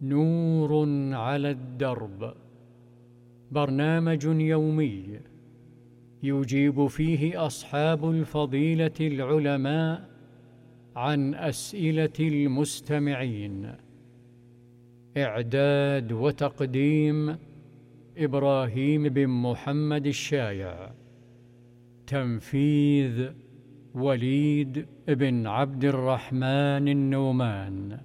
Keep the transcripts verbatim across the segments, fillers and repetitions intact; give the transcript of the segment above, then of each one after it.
نور على الدرب، برنامج يومي يجيب فيه أصحاب الفضيلة العلماء عن أسئلة المستمعين. إعداد وتقديم إبراهيم بن محمد الشايع. تنفيذ وليد بن عبد الرحمن النومان.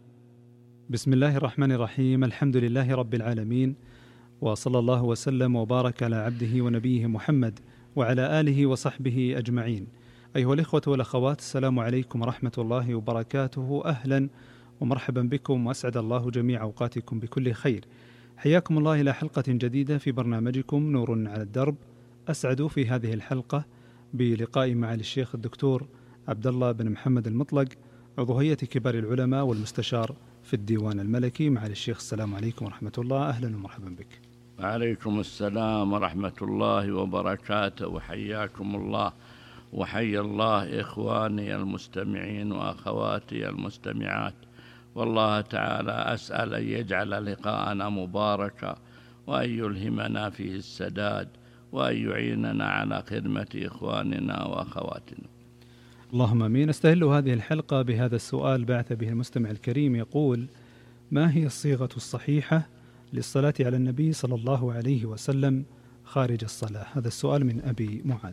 بسم الله الرحمن الرحيم. الحمد لله رب العالمين، وصلى الله وسلم وبارك على عبده ونبيه محمد وعلى آله وصحبه أجمعين. أيها الإخوة والأخوات، السلام عليكم ورحمة الله وبركاته. أهلا ومرحبا بكم، وأسعد الله جميع أوقاتكم بكل خير. حياكم الله إلى حلقة جديدة في برنامجكم نور على الدرب. أسعد في هذه الحلقة بلقاء معالي الشيخ الدكتور عبد الله بن محمد المطلق، عضو هيئة كبار العلماء والمستشار في الديوان الملكي. معالي الشيخ، السلام عليكم ورحمة الله. أهلا ومرحبا بك. وعليكم السلام ورحمة الله وبركاته، وحياكم الله وحيا الله إخواني المستمعين وأخواتي المستمعات. والله تعالى أسأل أن يجعل لقاءنا مباركا، وأن يلهمنا فيه السداد، وأن يعيننا على خدمة إخواننا وأخواتنا. اللهم آمين. استهل هذه الحلقة بهذا السؤال بعث به المستمع الكريم، يقول: ما هي الصيغة الصحيحة للصلاة على النبي صلى الله عليه وسلم خارج الصلاة؟ هذا السؤال من أبي معاذ.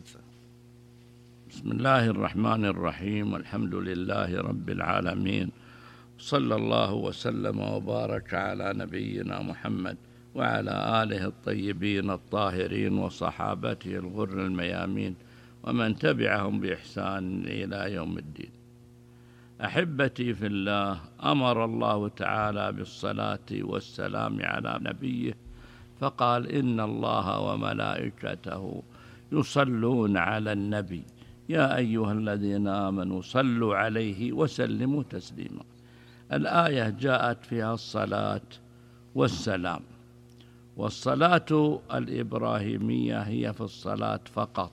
بسم الله الرحمن الرحيم، والحمد لله رب العالمين، صلى الله وسلم وبارك على نبينا محمد وعلى آله الطيبين الطاهرين وصحابته الغر الميامين ومن تبعهم بإحسان إلى يوم الدين. أحبتي في الله، أمر الله تعالى بالصلاة والسلام على نبيه، فقال: إن الله وملائكته يصلون على النبي يا أيها الذين آمنوا صلوا عليه وسلموا تسليما. الآية جاءت فيها الصلاة والسلام، والصلاة الإبراهيمية هي في الصلاة فقط،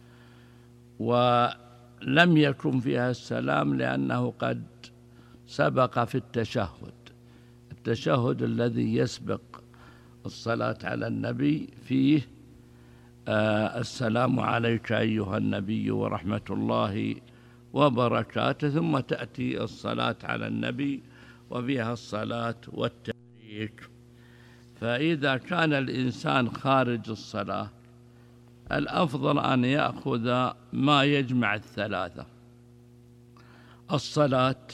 ولم يكن فيها السلام لأنه قد سبق في التشهد. التشهد الذي يسبق الصلاة على النبي فيه آه السلام عليك أيها النبي ورحمة الله وبركاته، ثم تأتي الصلاة على النبي وفيها الصلاة والتبريك. فإذا كان الإنسان خارج الصلاة، الأفضل أن يأخذ ما يجمع الثلاثة: الصلاة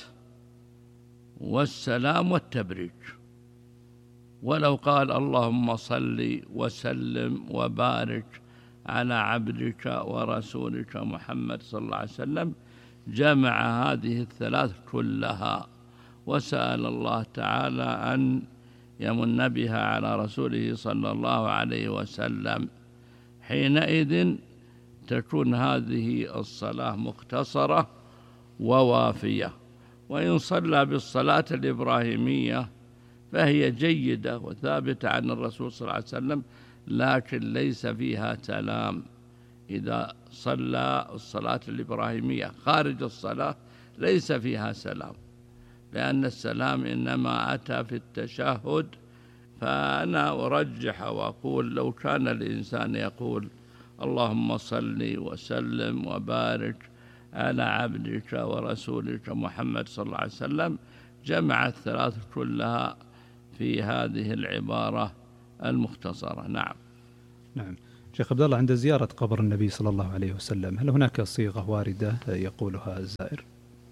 والسلام والتبريك. ولو قال: اللهم صل وسلم وبارك على عبدك ورسولك محمد صلى الله عليه وسلم، جمع هذه الثلاث كلها، وسأل الله تعالى أن يمن بها على رسوله صلى الله عليه وسلم. حينئذ تكون هذه الصلاة مختصرة ووافية. وإن صلى بالصلاة الإبراهيمية فهي جيدة وثابتة عن الرسول صلى الله عليه وسلم، لكن ليس فيها سلام. إذا صلى الصلاة الإبراهيمية خارج الصلاة ليس فيها سلام، لأن السلام إنما أتى في التشهد. فأنا أرجح وأقول: لو كان الإنسان يقول: اللهم صل وسلم وبارك على عبدك ورسولك محمد صلى الله عليه وسلم، جمع الثلاث كلها في هذه العبارة المختصرة. نعم. نعم. شيخ عبد الله، عند زيارة قبر النبي صلى الله عليه وسلم، هل هناك صيغة واردة يقولها الزائر؟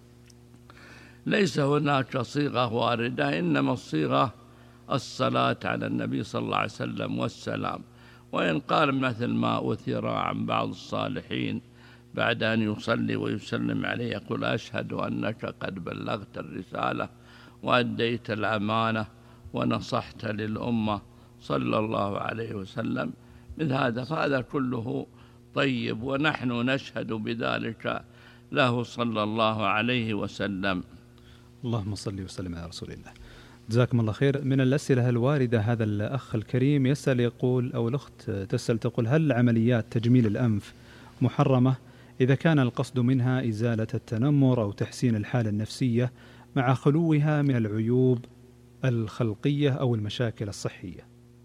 ليس هناك صيغة واردة، إنما الصيغة الصلاة على النبي صلى الله عليه وسلم والسلام. وإن قال مثل ما أثر عن بعض الصالحين بعد أن يصلي ويسلم عليه يقول: أشهد أنك قد بلغت الرسالة وأديت الأمانة ونصحت للأمة صلى الله عليه وسلم، من هذا، فهذا كله طيب، ونحن نشهد بذلك له صلى الله عليه وسلم. اللهم صل وسلم على رسول الله. جزاكم الله خير. من الأسئلة الواردة، هذا الأخ الكريم يسأل يقول، أو الأخت تسأل تقول: هل عمليات تجميل الأنف محرمة إذا كان القصد منها إزالة التنمر أو تحسين الحالة النفسية مع خلوها من العيوب الخلقية أو المشاكل الصحية؟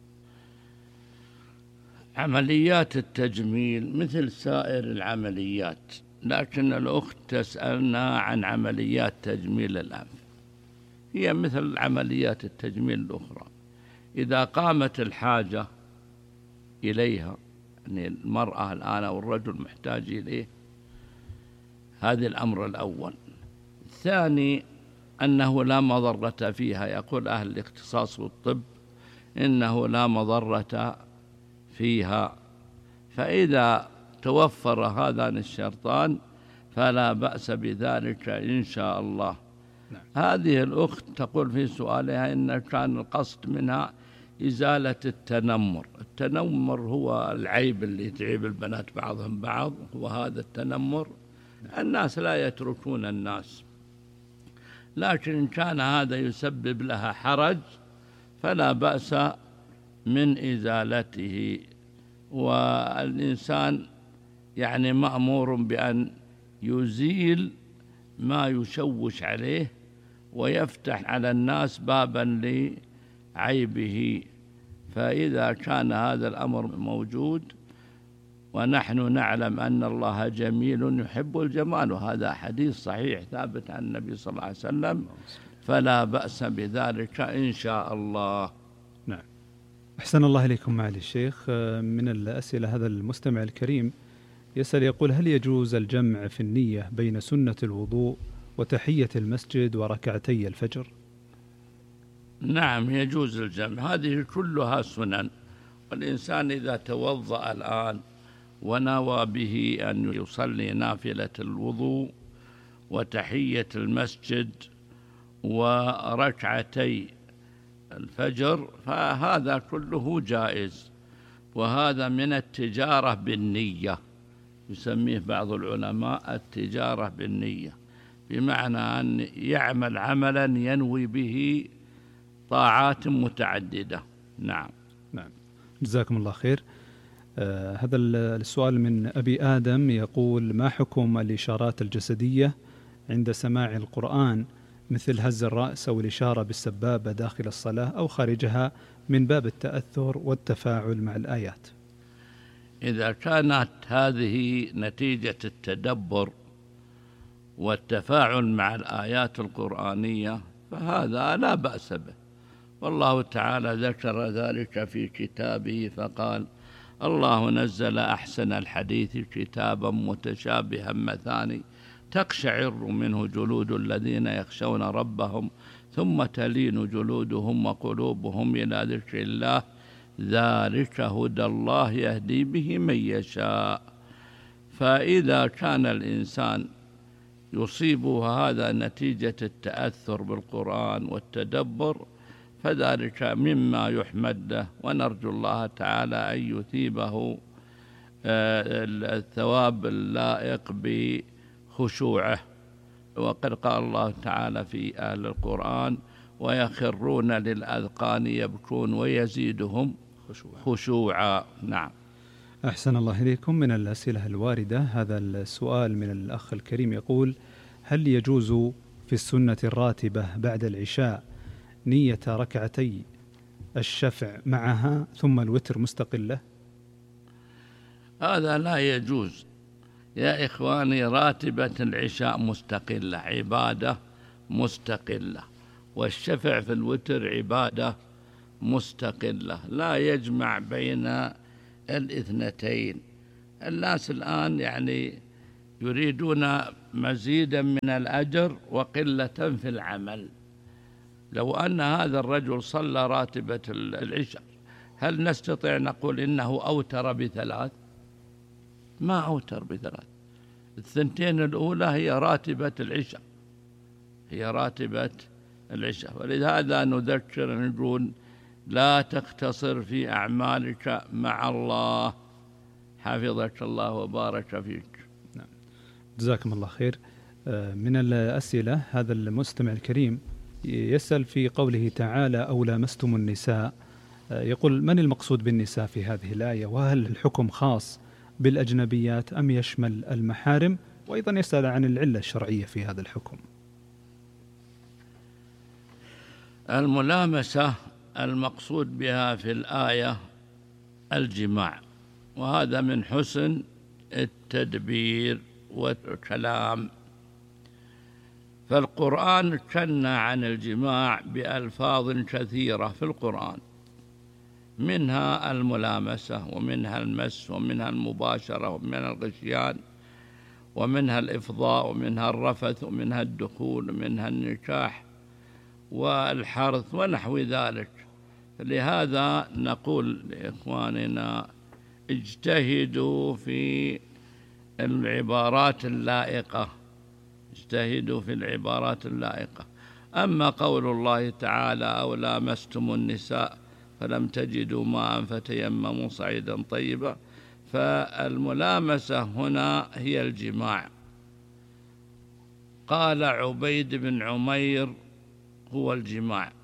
عمليات التجميل مثل سائر العمليات، لكن الأخت تسألنا عن عمليات تجميل الأنف، هي مثل عمليات التجميل الأخرى إذا قامت الحاجة إليها، يعني المرأة الآن أو الرجل محتاج إليه. هذا الأمر الأول. الثاني أنه لا مضرة فيها، يقول أهل الاختصاص والطب إنه لا مضرة فيها، فإذا توفر هذان الشرطان فلا بأس بذلك إن شاء الله. نعم. هذه الأخت تقول في سؤالها إن كان القصد منها إزالة التنمر. التنمر هو العيب اللي تعيب البنات بعضهم بعض، وهذا التنمر الناس لا يتركون الناس، لكن إن كان هذا يسبب لها حرج فلا بأس من إزالته. والإنسان يعني مأمور بأن يزيل ما يشوش عليه ويفتح على الناس بابا لعيبه، فإذا كان هذا الأمر موجود، ونحن نعلم أن الله جميل يحب الجمال، وهذا حديث صحيح ثابت عن النبي صلى الله عليه وسلم، فلا بأس بذلك إن شاء الله. نعم. أحسن الله إليكم معالي الشيخ. من الأسئلة هذا المستمع الكريم يسأل يقول: هل يجوز الجمع في النية بين سنة الوضوء وتحية المسجد وركعتي الفجر؟ نعم، يجوز الجمع، هذه كلها سنن، والإنسان إذا توضأ الآن ونوى به أن يصلي نافلة الوضوء وتحية المسجد وركعتي الفجر فهذا كله جائز، وهذا من التجارة بالنية، يسميه بعض العلماء التجارة بالنية، بمعنى أن يعمل عملا ينوي به طاعات متعددة. نعم. نعم، جزاكم الله خير. آه هذا السؤال من أبي آدم يقول: ما حكم الإشارات الجسدية عند سماع القرآن مثل هز الرأس أو الإشارة بالسبابة داخل الصلاة أو خارجها من باب التأثر والتفاعل مع الآيات؟ إذا كانت هذه نتيجة التدبر والتفاعل مع الآيات القرآنية فهذا لا بأس به، والله تعالى ذكر ذلك في كتابه فقال: الله نزل أحسن الحديث كتابا متشابها مثاني تقشعر منه جلود الذين يخشون ربهم ثم تلين جلودهم وقلوبهم إلى ذكر الله ذلك هدى الله يهدي به من يشاء. فإذا كان الإنسان يصيبه هذا نتيجة التأثر بالقرآن والتدبر فذلك مما يحمد له، ونرجو الله تعالى أن يثيبه الثواب اللائق بخشوعه. وقد قال الله تعالى في آل القرآن: ويخرون للأذقان يبكون ويزيدهم خشوعا. نعم. أحسن الله إليكم. من الأسئلة الواردة هذا السؤال من الأخ الكريم يقول: هل يجوز في السنة الراتبة بعد العشاء نية ركعتي الشفع معها ثم الوتر مستقلة؟ هذا لا يجوز يا إخواني. راتبة العشاء مستقلة، عبادة مستقلة، والشفع في الوتر عبادة مستقلة، لا يجمع بين الاثنتين. الناس الآن يعني يريدون مزيدا من الأجر وقلة في العمل. لو أن هذا الرجل صلى راتبة العشاء هل نستطيع نقول إنه أوتر بثلاث؟ ما أوتر بثلاث. الثنتين الأولى هي راتبة العشاء، هي راتبة العشاء. ولهذا نذكر نقول: لا تقتصر في أعمالك مع الله، حفظك الله وبارك فيك. نعم. جزاكم الله خير. من الأسئلة هذا المستمع الكريم يسأل في قوله تعالى: أو لامستم النساء، يقول: من المقصود بالنساء في هذه الآية؟ وهل الحكم خاص بالأجنبيات أم يشمل المحارم؟ وأيضا يسأل عن العلة الشرعية في هذا الحكم. الملامسة المقصود بها في الآية الجماع، وهذا من حسن التدبير والكلام. فالقرآن كنى عن الجماع بألفاظ كثيرة في القرآن، منها الملامسة، ومنها المس، ومنها المباشرة، ومنها الغشيان، ومنها الإفضاء، ومنها الرفث، ومنها الدخول، ومنها النكاح والحرث ونحو ذلك. لهذا نقول لإخواننا اجتهدوا في العبارات اللائقة، اجتهدوا في العبارات اللائقة. أما قول الله تعالى أو لامستم النساء فلم تجدوا ماء فتيمموا صعيدا طيبا، فالملامسة هنا هي الجماع. قال عبيد بن عمير هو الجماع،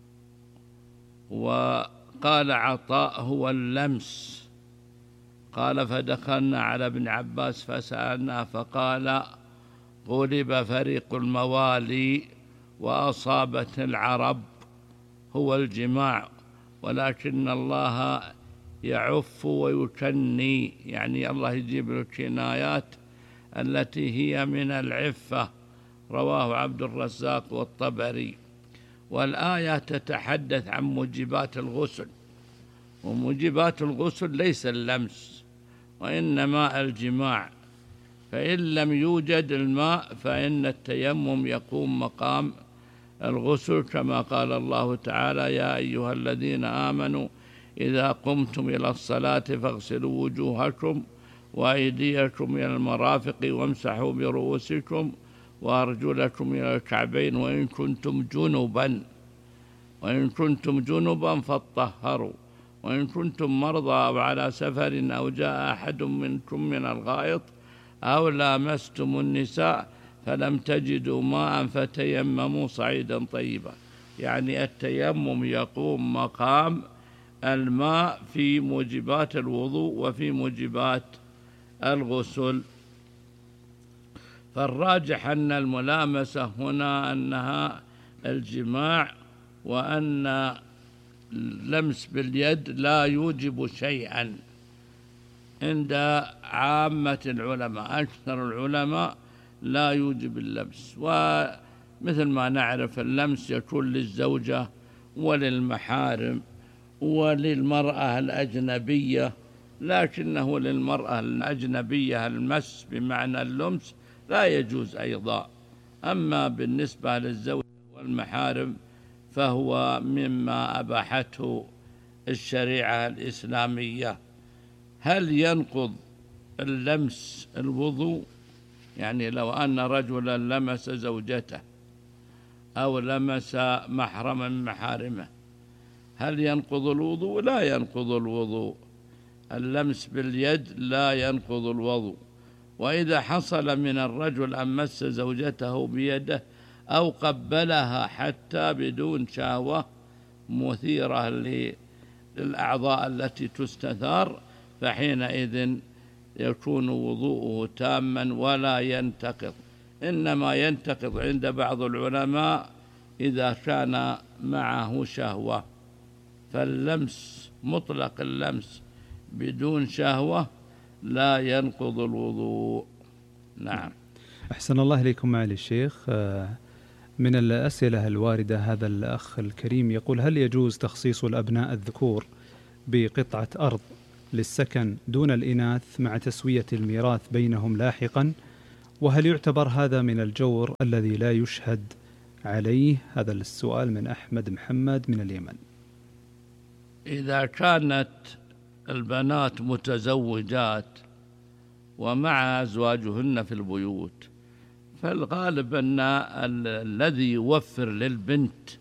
وقال عطاء هو اللمس. قال فدخلنا على ابن عباس فسألنا فقال غلب فريق الموالي وأصابت العرب، هو الجماع، ولكن الله يعف ويكني، يعني الله يجيب الكنايات التي هي من العفة. رواه عبد الرزاق والطبري. والآية تتحدث عن موجبات الغسل، وموجبات الغسل ليس اللمس وإنما الجماع. فإن لم يوجد الماء فإن التيمم يقوم مقام الغسل، كما قال الله تعالى يا أيها الذين آمنوا إذا قمتم إلى الصلاة فاغسلوا وجوهكم وأيديكم إلى المرافق وامسحوا برؤوسكم وأرجلكم إلى الكعبين وإن كنتم جنبا وإن كنتم جنبا فاطهروا وإن كنتم مرضى أو على سفر أو جاء أحد منكم من الغائط أو لامستم النساء فلم تجدوا ماء فتيمموا صعيدا طيبا. يعني التيمم يقوم مقام الماء في موجبات الوضوء وفي موجبات الغسل. فالراجح أن الملامسة هنا أنها الجماع، وأن اللمس باليد لا يوجب شيئا عند عامة العلماء. أكثر العلماء لا يوجب اللمس، ومثل ما نعرف اللمس يكون للزوجة وللمحارم وللمرأة الأجنبية، لكنه للمرأة الأجنبية المس بمعنى اللمس لا يجوز أيضا. أما بالنسبة للزوجة والمحارم فهو مما أباحته الشريعة الإسلامية. هل ينقض اللمس الوضوء؟ يعني لو أن رجلا لمس زوجته أو لمس محرما من محارمه هل ينقض الوضوء؟ لا ينقض الوضوء. اللمس باليد لا ينقض الوضوء. وإذا حصل من الرجل أن مس زوجته بيده أو قبلها حتى بدون شهوة مثيرة للأعضاء التي تستثار فحينئذ يكون وضوءه تاما ولا ينتقض، إنما ينتقض عند بعض العلماء إذا كان معه شهوة. فاللمس مطلق اللمس بدون شهوة لا ينقض الوضوء. نعم. أحسن الله إليكم معالي الشيخ. من الأسئلة الواردة هذا الأخ الكريم يقول هل يجوز تخصيص الأبناء الذكور بقطعة أرض للسكن دون الإناث مع تسوية الميراث بينهم لاحقا، وهل يعتبر هذا من الجور الذي لا يشهد عليه؟ هذا السؤال من أحمد محمد من اليمن. إذا كانت البنات متزوجات ومع أزواجهن في البيوت فالغالب أن الذي يوفر للبنت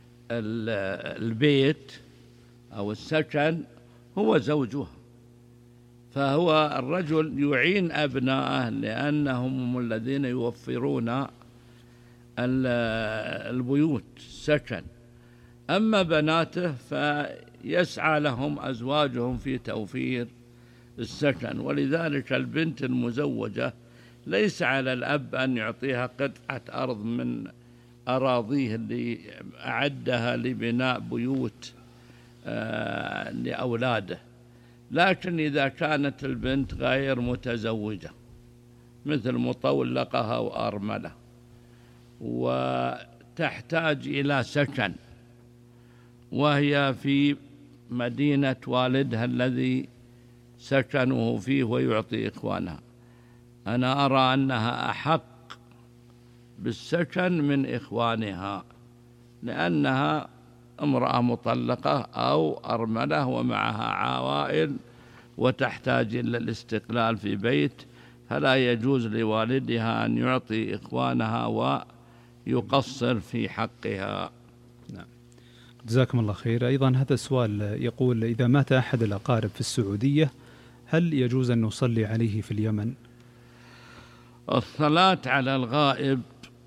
البيت أو السكن هو زوجها، فهو الرجل يعين أبناءه لأنهم هم الذين يوفرون البيوت السكن. أما بناته فيسعى لهم أزواجهم في توفير السكن. ولذلك البنت المزوجة ليس على الأب أن يعطيها قطعة أرض من أراضيه اللي أعدها لبناء بيوت لأولاده. لكن إذا كانت البنت غير متزوجة مثل مطلقة أو أرملة وتحتاج إلى سكن وهي في مدينة والدها الذي سكنه فيه ويعطي إخوانها، أنا أرى أنها أحق بالسكن من إخوانها، لأنها امرأة مطلقة أو أرملة ومعها عوائل وتحتاج إلى الاستقلال في بيت، فلا يجوز لوالدها أن يعطي إخوانها ويقصر في حقها. نعم. جزاكم الله خير. أيضا هذا السؤال يقول: إذا مات أحد الأقارب في السعودية هل يجوز أن نصلي عليه في اليمن؟ الصلاة على الغائب،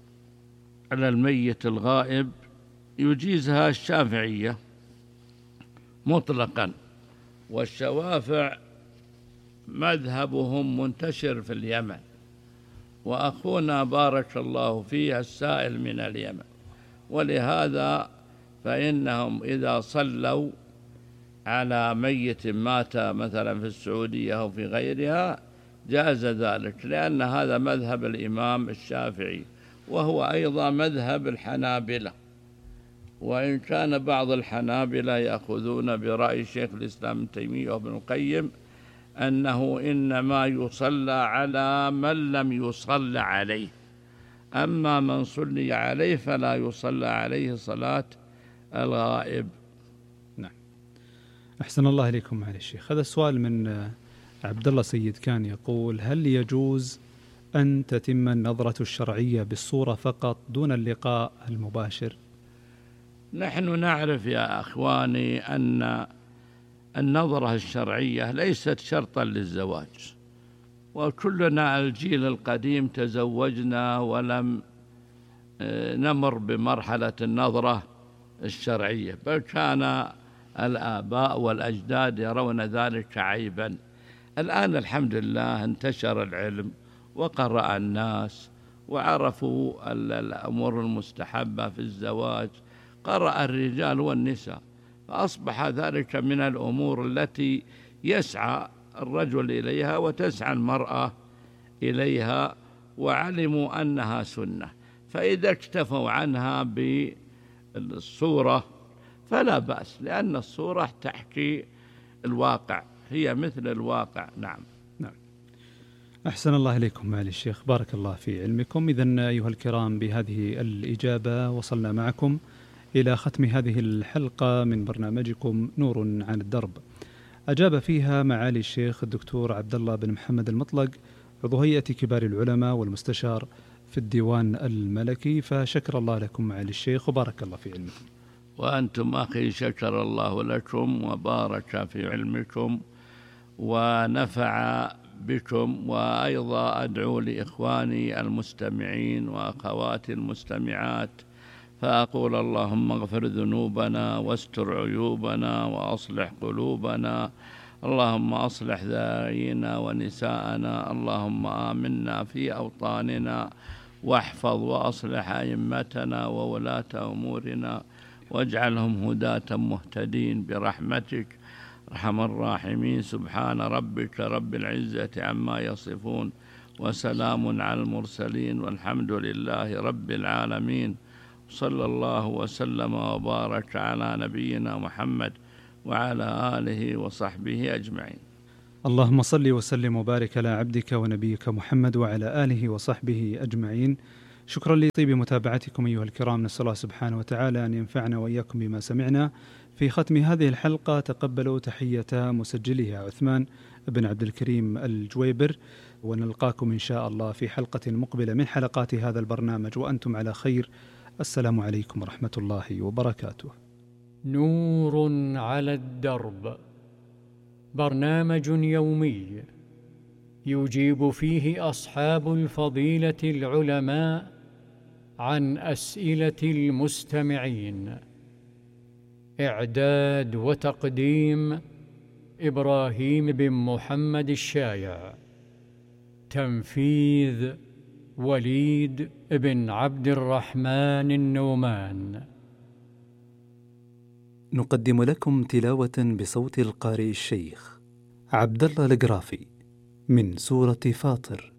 على الميت الغائب، يجيزها الشافعية مطلقا، والشوافع مذهبهم منتشر في اليمن، وأخونا بارك الله فيه السائل من اليمن، ولهذا فإنهم إذا صلوا على ميت مات مثلا في السعودية أو في غيرها جاز ذلك، لأن هذا مذهب الإمام الشافعي، وهو أيضا مذهب الحنابلة، وإن كان بعض الحنابلة يأخذون برأي شيخ الإسلام ابن تيمية وابن القيم أنه إنما يصلى على من لم يصلى عليه، أما من صلي عليه فلا يصلى عليه صلاة الغائب. نعم. أحسن الله إليكم معالي الشيخ. هذا السؤال من عبد الله سيد كان يقول: هل يجوز أن تتم النظرة الشرعية بالصورة فقط دون اللقاء المباشر؟ نحن نعرف يا أخواني أن النظرة الشرعية ليست شرطا للزواج، وكلنا الجيل القديم تزوجنا ولم نمر بمرحلة النظرة الشرعية، بل كان الآباء والأجداد يرون ذلك عيبا. الآن الحمد لله انتشر العلم وقرأ الناس وعرفوا الأمور المستحبة في الزواج، قرأ الرجال والنساء، فأصبح ذلك من الأمور التي يسعى الرجل إليها وتسعى المرأة إليها، وعلموا أنها سنة، فإذا اكتفوا عنها بالصورة فلا بأس، لأن الصورة تحكي الواقع، هي مثل الواقع. نعم. نعم. أحسن الله إليكم معالي الشيخ، بارك الله في علمكم. إذن أيها الكرام، بهذه الإجابة وصلنا معكم إلى ختم هذه الحلقة من برنامجكم نور عن الدرب. أجاب فيها معالي الشيخ الدكتور عبد الله بن محمد المطلق، عضو هيئة كبار العلماء والمستشار في الديوان الملكي، فشكر الله لكم معالي الشيخ وبارك الله في علمكم. وأنتم أخي شكر الله لكم وبارك في علمكم ونفع بكم، وأيضا أدعو لإخواني المستمعين وأخواتي المستمعات فأقول: اللهم اغفر ذنوبنا واستر عيوبنا وأصلح قلوبنا، اللهم أصلح ذرارينا ونساءنا، اللهم آمنا في أوطاننا واحفظ وأصلح أئمتنا وولاة أمورنا واجعلهم هداة مهتدين برحمتك أرحم الراحمين. سبحان ربك رب العزة عما يصفون وسلام على المرسلين والحمد لله رب العالمين، صلى الله وسلم وبارك على نبينا محمد وعلى آله وصحبه أجمعين. اللهم صل وسلم وبارك على عبدك ونبيك محمد وعلى آله وصحبه أجمعين. شكرا لطيب متابعتكم أيها الكرام، نسأل الله سبحانه وتعالى أن ينفعنا وإياكم بما سمعنا. في ختم هذه الحلقة تقبلوا تحية مسجلها عثمان بن عبد الكريم الجويبر، ونلقاكم إن شاء الله في حلقة مقبلة من حلقات هذا البرنامج وأنتم على خير. السلام عليكم ورحمة الله وبركاته. نور على الدرب، برنامج يومي يجيب فيه أصحاب الفضيلة العلماء عن أسئلة المستمعين. إعداد وتقديم إبراهيم بن محمد الشايع. تنفيذ وليد بن عبد الرحمن النومان. نقدم لكم تلاوة بصوت القارئ الشيخ عبد الله القرافي من سورة فاطر.